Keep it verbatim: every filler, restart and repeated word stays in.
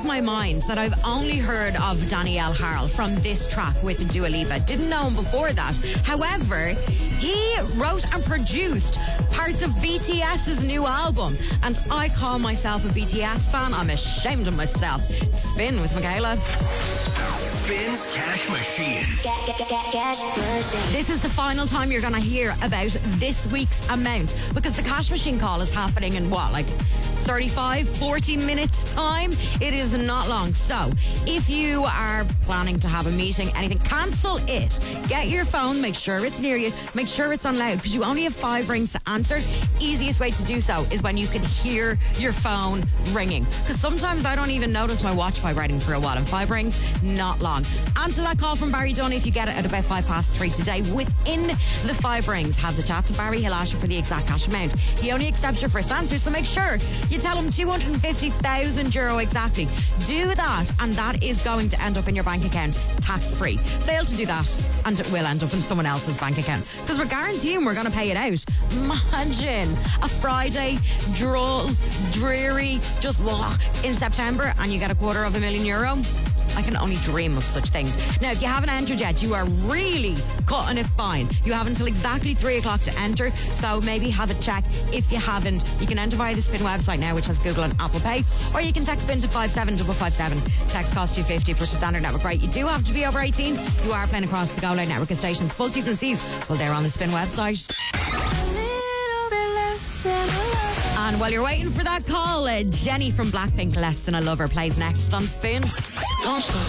blows my mind that I've only heard of Danielle Harrell from this track with Dua Lipa. Didn't know him before that. However, he wrote and produced parts of B T S's new album, and I call myself a B T S fan. I'm ashamed of myself. Spin with Michaela. Spins Cash Machine. Get, get, get, get, cash machine. This is the final time you're going to hear about this week's amount, because the cash machine call is happening in what, like thirty-five, forty minutes time? It is not long. So if you are planning to have a meeting, anything, cancel it. Get your phone, make sure it's near you, make sure it's on loud, because you only have five rings to answer. Easiest way to do so is when you can hear your phone ringing, because sometimes I don't even notice my watch vibrating for a while, and five rings, not long. Answer that call from Barry Dunn if you get it at about five past three today. Within the five rings, have the chat to Barry. He'll ask you for the exact cash amount. He only accepts your first answer, so make sure you tell him two hundred fifty thousand euro exactly. Do that, and that is going to end up in your bank account tax-free. Fail to do that, and it will end up in someone else's bank account, because we're guaranteeing we're going to pay it out. Imagine a Friday, droll, dreary, just ugh, in September, and you get a quarter of a million euro. I can only dream of such things. Now, if you haven't entered yet, you are really cutting it fine. You have until exactly three o'clock to enter, so maybe have a check. If you haven't, you can enter via the Spin website now, which has Google and Apple Pay, or you can text Spin to five seven five five seven. Text costs two fifty plus your standard network rate. You do have to be over eighteen. You are playing across the Go Loud network of stations. Full T's and C's, well, they're on the Spin website. And while you're waiting for that call, uh, Jenny from Blackpink, Less Than a Lover, plays next on Spin. Don't stop.